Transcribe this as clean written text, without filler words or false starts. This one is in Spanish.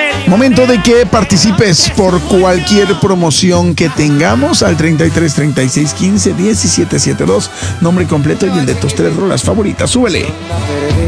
Momento de que participes por cualquier promoción que tengamos al 33 36 15 17 72. Nombre completo y el de tus 3 rolas favoritas. Súbele.